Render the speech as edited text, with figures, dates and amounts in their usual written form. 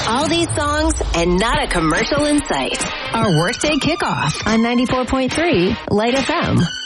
All these songs and not a commercial in sight. Our Workday Kickoff on 94.3 Light FM.